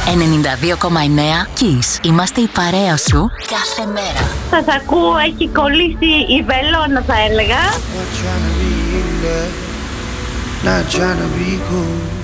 92,9 Kiss. Είμαστε η παρέα σου κάθε μέρα. Σας ακούω, έχει κολλήσει η βελόνα, θα έλεγα. Not trying to be cool.